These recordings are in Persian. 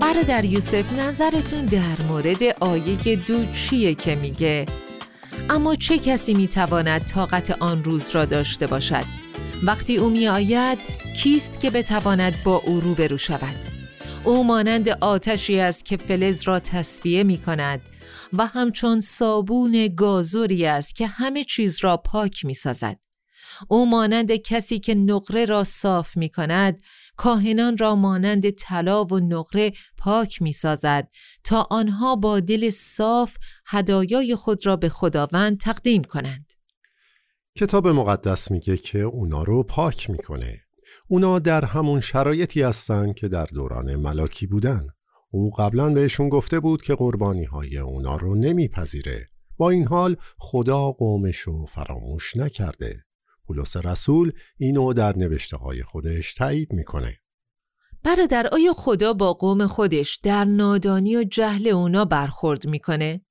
برادر یوسف، نظرتون در مورد آیه 2 چیه که میگه اما چه کسی میتواند طاقت آن روز را داشته باشد؟ وقتی او میآید کیست که بتواند با او روبرو شود؟ او مانند آتشی است که فلز را تصفیه می کند و همچون صابون گازوری است که همه چیز را پاک می سازد. او مانند کسی که نقره را صاف می کند، کاهنان را مانند طلا و نقره پاک می سازد تا آنها با دل صاف هدایای خود را به خداوند تقدیم کنند. کتاب مقدس میگه که اونا رو پاک میکنه. اونا در همون شرایطی هستن که در دوران ملاکی بودن. او قبلا بهشون گفته بود که قربانی های اونا رو نمیپذیره. با این حال خدا قومش رو فراموش نکرده. پولس رسول اینو در نوشته های خودش تایید میکنه. برادر، آیا خدا با قوم خودش در نادانی و جهل اونا برخورد میکنه؟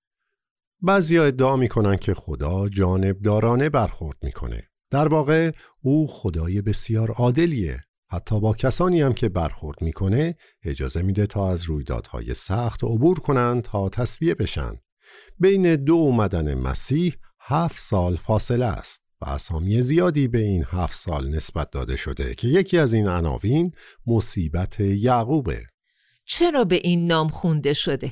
بعضیا ادعا میکنن که خدا جانبدارانه برخورد میکنه. در واقع او خدای بسیار عادلیه. حتی با کسانی هم که برخورد میکنه اجازه میده تا از رویدادهای سخت عبور کنن تا تصفیه بشن. بین 2 اومدن مسیح 7 سال فاصله است و اسامی زیادی به این 7 سال نسبت داده شده که یکی از این عناوین مصیبت یعقوبه. چرا به این نام خونده شده؟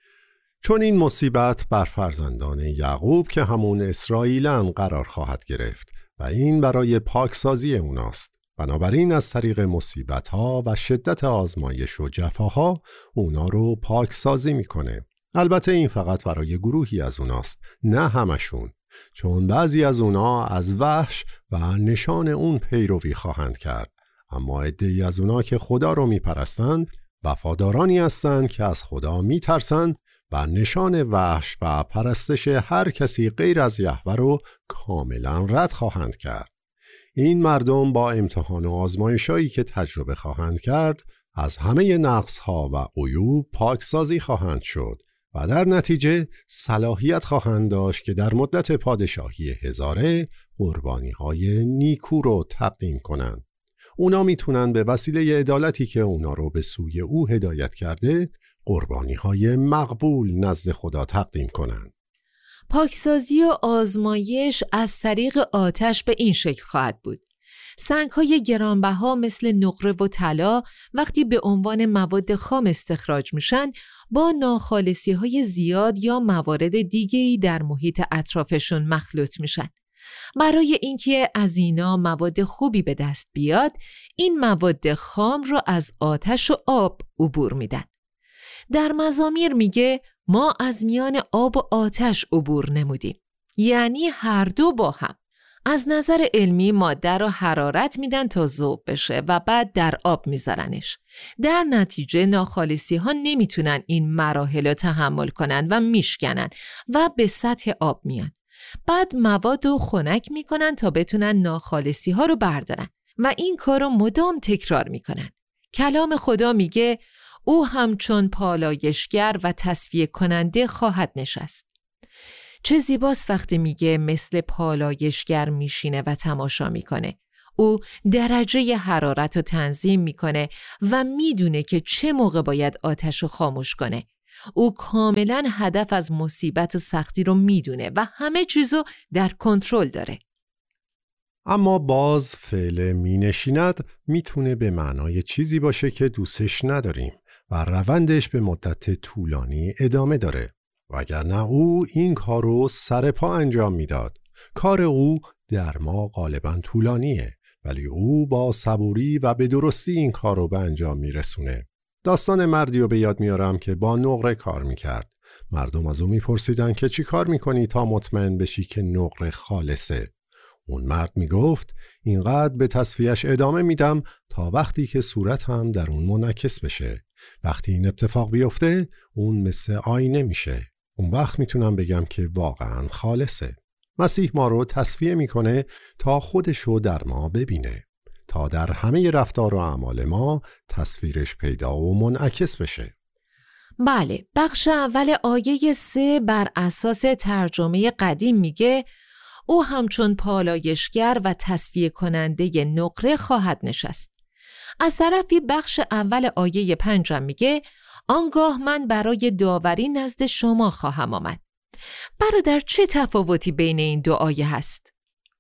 چون این مصیبت بر فرزندان یعقوب که همون اسرائیلن قرار خواهد گرفت و این برای پاکسازی اوناست. بنابراین از طریق مصیبت‌ها و شدت آزمایش و جفاها اونا رو پاکسازی میکنه. البته این فقط برای گروهی از اوناست، نه همشون، چون بعضی از اونا از وحش و نشان اون پیروی خواهند کرد. اما عده‌ای از اونا که خدا رو میپرستند وفادارانی هستند که از خدا میترسند و نشان وحش و پرستش هر کسی غیر از یهوه رو کاملا رد خواهند کرد. این مردم با امتحان و آزمایشایی که تجربه خواهند کرد از همه نقص‌ها و عیوب پاکسازی خواهند شد و در نتیجه صلاحیت خواهند داشت که در مدت پادشاهی هزاره قربانی‌های نیکو رو تقدیم کنند. اونا میتونن به وسیله عدالتی که اونا رو به سوی او هدایت کرده قربانی‌های مقبول نزد خدا تقدیم کنند. پاکسازی و آزمایش از طریق آتش به این شکل خواهد بود. سنگ‌های گرانبها مثل نقره و طلا وقتی به عنوان مواد خام استخراج میشن با ناخالصی‌های زیاد یا موارد دیگه‌ای در محیط اطرافشون مخلوط میشن. برای اینکه از اینا مواد خوبی به دست بیاد، این مواد خام رو از آتش و آب عبور میدن. در مزامیر میگه ما از میان آب و آتش عبور نمودیم، یعنی هر دو با هم. از نظر علمی ماده رو حرارت میدن تا ذوب بشه و بعد در آب میذارنش. در نتیجه ناخالصی ها نمیتونن این مراحل رو تحمل کنن و میشکنن و به سطح آب میان. بعد مواد رو خنک میکنن تا بتونن ناخالصی ها رو بردارن و این کار رو مدام تکرار میکنن. کلام خدا میگه او همچون پالایشگر و تصفیه کننده خواهد نشست. چه زیباست وقتی میگه مثل پالایشگر میشینه و تماشا میکنه. او درجه حرارت رو تنظیم میکنه و میدونه که چه موقع باید آتش رو خاموش کنه. او کاملا هدف از مصیبت و سختی رو میدونه و همه چیزو در کنترل داره. اما باز فعل مینشیند میتونه به معنای چیزی باشه که دوستش نداریم و روندش به مدت طولانی ادامه داره. وگرنه او این کار رو سر پا انجام میداد. کار او در ما غالبا طولانیه، ولی او با صبوری و به درستی این کار رو به انجام میرسونه. داستان مردی رو به یاد میارم که با نقره کار میکرد. مردم از او میپرسیدن که چی کار میکنی تا مطمئن بشی که نقره خالصه. اون مرد میگفت اینقدر به تصفیهش ادامه میدم تا وقتی که صورتم در اون منعکس بشه. وقتی این اتفاق بیفته اون مثل آینه میشه. اون وقت میتونم بگم که واقعا خالصه. مسیح ما رو تصفیه میکنه تا خودشو در ما ببینه، تا در همه رفتار و اعمال ما تصویرش پیدا و منعکس بشه. بله، بخش اول آیه 3 بر اساس ترجمه قدیم میگه او همچون پالایشگر و تصفیه کننده نقره خواهد نشست. از طرفی بخش اول آیه 5 میگه آنگاه من برای داوری نزد شما خواهم آمد. برادر، چه تفاوتی بین این دو آیه هست؟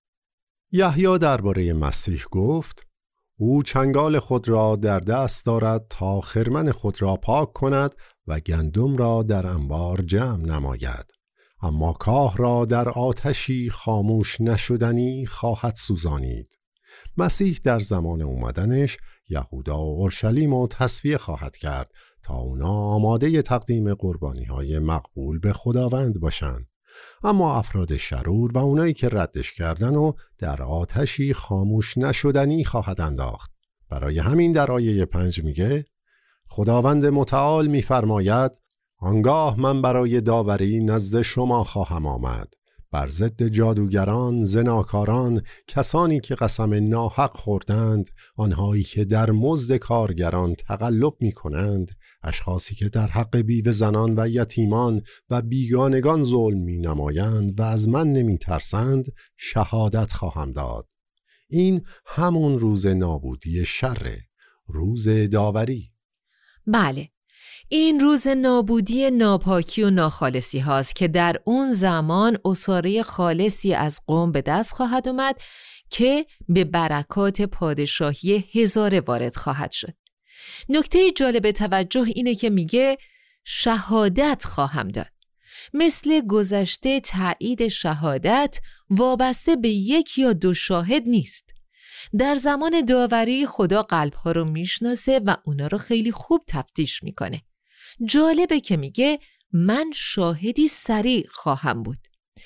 یحیی درباره مسیح گفت او چنگال خود را در دست دارد تا خرمن خود را پاک کند و گندم را در انبار جمع نماید، اما کاه را در آتشی خاموش نشدنی خواهد سوزانید. مسیح در زمان اومدنش یهودا و اورشلیم رو تصفیه خواهد کرد تا اونا آماده تقدیم قربانی‌های مقبول به خداوند باشن، اما افراد شرور و اونایی که ردش کردن و در آتشی خاموش نشدنی خواهد انداخت. برای همین در آیه 5 میگه خداوند متعال میفرماید آنگاه من برای داوری نزد شما خواهم آمد، بر ضد جادوگران، زناکاران، کسانی که قسم ناحق خوردند، آنهایی که در مزد کارگران تقلب می کنند، اشخاصی که در حق بیوه زنان و یتیمان و بیگانگان ظلم می نمایند و از من نمی ترسند، شهادت خواهم داد. این همون روز نابودی شر، روز داوری. بله، این روز نابودی ناپاکی و ناخالصی هاست که در اون زمان اساره خالصی از قوم به دست خواهد اومد که به برکات پادشاهی هزاره وارد خواهد شد. نکته جالب توجه اینه که میگه شهادت خواهم داد. مثل گذشته تایید شهادت وابسته به یک یا دو شاهد نیست. در زمان داوری خدا قلبها رو میشناسه و اونا رو خیلی خوب تفتیش میکنه. جالبه که میگه من شاهدی سریع خواهم بود.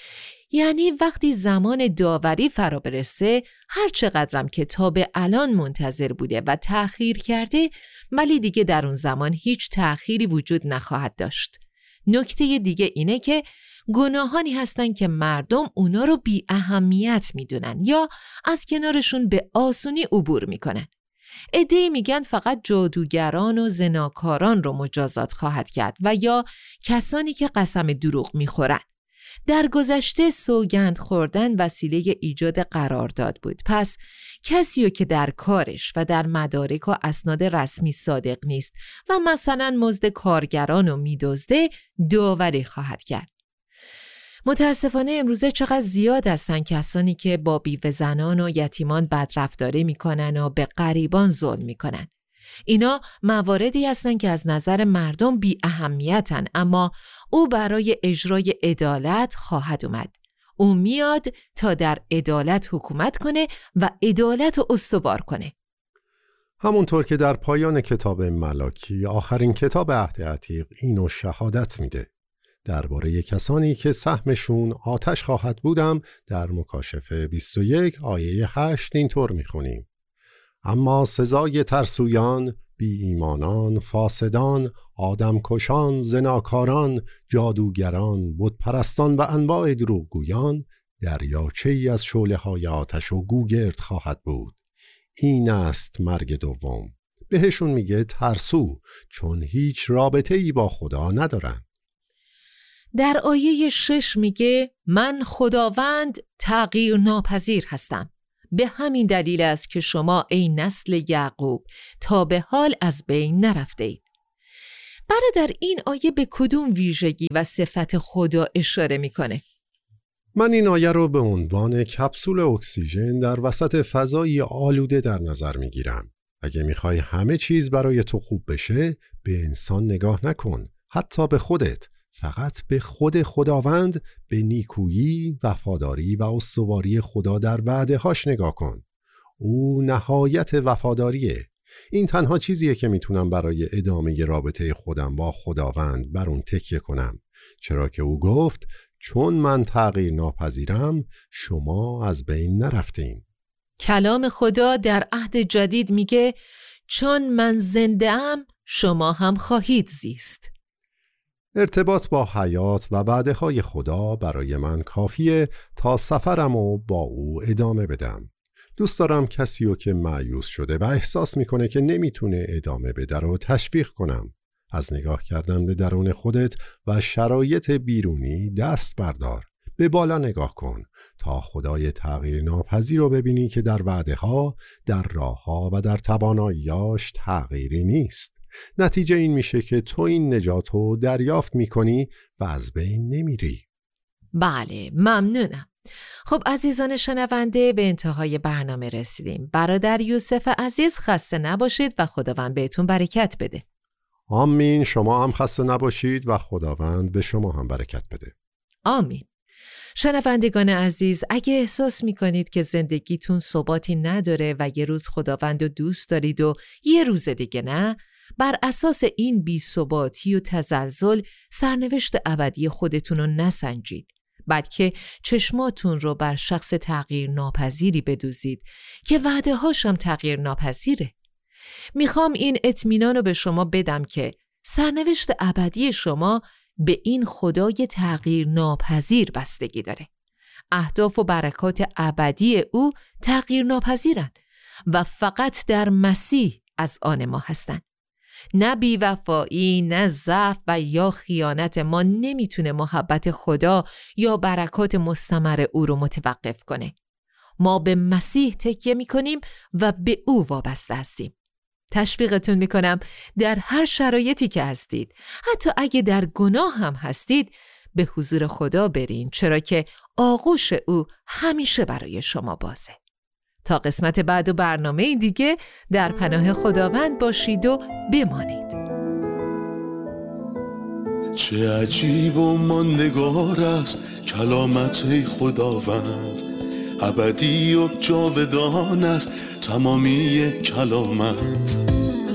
یعنی وقتی زمان داوری فرا برسه، هر چقدرم که تا به الان منتظر بوده و تأخیر کرده، ولی دیگه در اون زمان هیچ تأخیری وجود نخواهد داشت. نکته دیگه اینه که گناهانی هستن که مردم اونا رو بی اهمیت میدونن یا از کنارشون به آسونی عبور میکنن. عده‌ای میگن فقط جادوگران و زناکاران رو مجازات خواهد کرد و یا کسانی که قسم دروغ میخورن. در گذشته سوگند خوردن وسیله ایجاد قرارداد بود. پس کسیو که در کارش و در مدارک و اسناد رسمی صادق نیست و مثلا مزد کارگران رو میدزده، داوری خواهد کرد. متاسفانه امروزه چقدر زیاد هستن کسانی که با بیوه زنان و یتیمان بدرفتاری میکنن و به غریبان ظلم میکنن. اینا مواردی هستن که از نظر مردم بی اهمیتن، اما او برای اجرای عدالت خواهد اومد. او میاد تا در عدالت حکومت کنه و عدالت رو استوار کنه. همونطور که در پایان کتاب ملاکی، آخرین کتاب عهد عتیق، اینو شهادت میده. درباره کسانی که سهمشون آتش خواهد بودم در مکاشفه 21 آیه 8 اینطور میخونیم: اما سزای ترسویان، بی ایمانان، فاسدان، آدمکشان، زناکاران، جادوگران، بتپرستان و انواع دروغگویان دریاچه‌ای از شعله‌های آتش و گوگرد خواهد بود. این است مرگ دوم. بهشون میگه ترسو، چون هیچ رابطه‌ای با خدا ندارن. در آیه 6 میگه من خداوند تغییر ناپذیر هستم. به همین دلیل است که شما ای نسل یعقوب تا به حال از بین نرفته اید. برادر، این آیه به کدوم ویژگی و صفت خدا اشاره میکنه؟ من این آیه رو به عنوان کپسول اکسیژن در وسط فضای آلوده در نظر میگیرم. اگه میخوای همه چیز برای تو خوب بشه، به انسان نگاه نکن، حتی به خودت. فقط به خود خداوند، به نیکویی، وفاداری و استواری خدا در وعده‌هاش نگاه کن. او نهایت وفاداریه. این تنها چیزیه که میتونم برای ادامه رابطه خودم با خداوند بر اون تکیه کنم، چرا که او گفت چون من تغییر ناپذیرم شما از بین نرفتین. کلام خدا در عهد جدید میگه چون من زنده ام شما هم خواهید زیست. ارتباط با حیات و وعده‌های خدا برای من کافیه تا سفرمو با او ادامه بدم. دوست دارم کسیو که مایوس شده و احساس میکنه که نمیتونه ادامه بده رو تشویق کنم. از نگاه کردن به درون خودت و شرایط بیرونی دست بردار. به بالا نگاه کن تا خدای تغییر ناپذیر رو ببینی که در وعده ها، در راه ها و در تواناییاش تغییری نیست. نتیجه این میشه که تو این نجات رو دریافت میکنی و از بین نمیری. بله، ممنونم. خب عزیزان شنونده، به انتهای برنامه رسیدیم. برادر یوسف عزیز خسته نباشید و خداوند بهتون برکت بده. آمین. شما هم خسته نباشید و خداوند به شما هم برکت بده. آمین. شنوندگان عزیز، اگه احساس میکنید که زندگیتون ثباتی نداره و یه روز خداوند رو دوست دارید و یه روز دیگه نه، بر اساس این بی‌ثباتی و تزلزل سرنوشت ابدی خودتون رو نسنجید، بلکه چشماتون رو بر شخص تغییر ناپذیری بدوزید که وعده هاشم تغییر ناپذیره. میخوام این اطمینان رو به شما بدم که سرنوشت ابدی شما به این خدای تغییر ناپذیر بستگی داره. اهداف و برکات ابدی او تغییر ناپذیرن و فقط در مسیح از آن ما هستن. نه بی‌وفایی، نه ضعف و یا خیانت ما نمیتونه محبت خدا یا برکات مستمر او رو متوقف کنه. ما به مسیح تکیه میکنیم و به او وابسته هستیم. تشویقتون میکنم در هر شرایطی که هستید، حتی اگه در گناه هم هستید، به حضور خدا برین، چرا که آغوش او همیشه برای شما بازه. تا قسمت بعد و برنامه دیگه در پناه خداوند باشید و بمانید. چه عجیب و ماندگار است کلامت خداوند، ابدی و جاودان است تمامی کلامت.